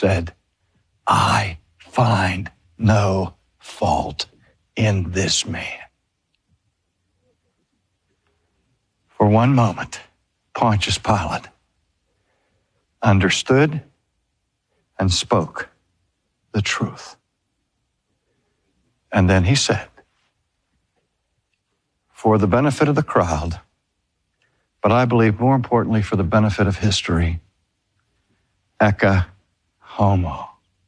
said, I find no fault in this man. For one moment, Pontius Pilate understood and spoke the truth. And then he said, for the benefit of the crowd, but I believe more importantly for the benefit of history, Ecce homo.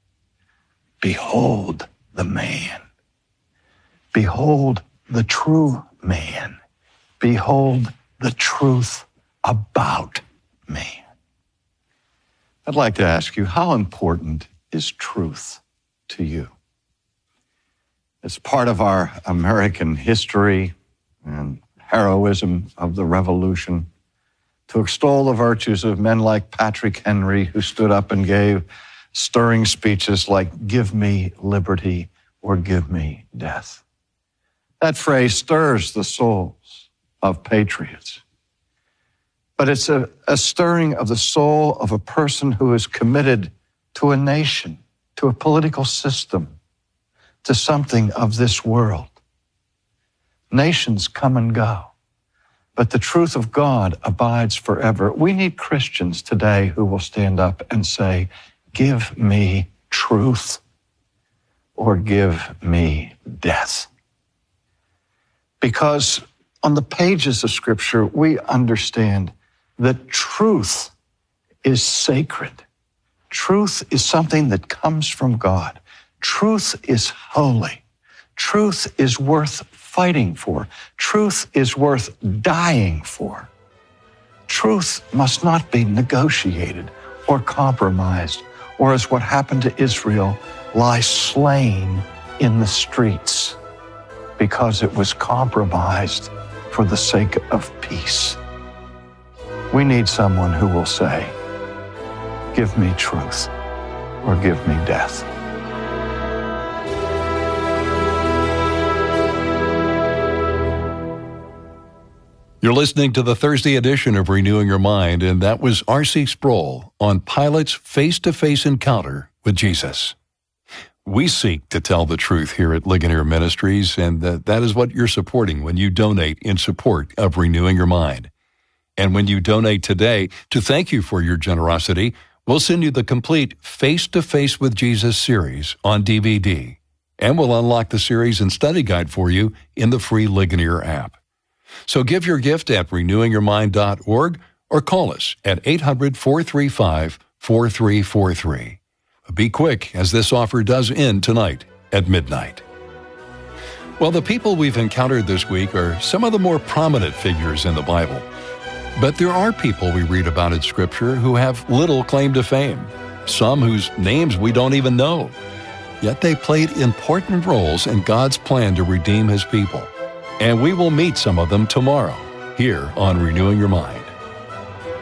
Behold the man. Behold the true man. Behold the truth about man. I'd like to ask you, how important is truth to you? It's part of our American history and heroism of the Revolution to extol the virtues of men like Patrick Henry, who stood up and gave stirring speeches like, give me liberty or give me death. That phrase stirs the souls of patriots. But it's a stirring of the soul of a person who is committed to a nation, to a political system, to something of this world. Nations come and go, but the truth of God abides forever. We need Christians today who will stand up and say, give me truth or give me death. Because on the pages of Scripture, we understand that truth is sacred. Truth is something that comes from God. Truth is holy. Truth is worth fighting for. Truth is worth dying for. Truth must not be negotiated or compromised, or as what happened to Israel, lie slain in the streets because it was compromised for the sake of peace. We need someone who will say, give me truth or give me death. You're listening to the Thursday edition of Renewing Your Mind, and that was R.C. Sproul on Pilate's face-to-face encounter with Jesus. We seek to tell the truth here at Ligonier Ministries, and that is what you're supporting when you donate in support of Renewing Your Mind. And when you donate today, to thank you for your generosity, we'll send you the complete Face-to-Face with Jesus series on DVD, and we'll unlock the series and study guide for you in the free Ligonier app. So give your gift at renewingyourmind.org or call us at 800-435-4343. Be quick, as this offer does end tonight at midnight. Well, the people we've encountered this week are some of the more prominent figures in the Bible. But there are people we read about in Scripture who have little claim to fame, some whose names we don't even know. Yet they played important roles in God's plan to redeem His people. And we will meet some of them tomorrow here on Renewing Your Mind.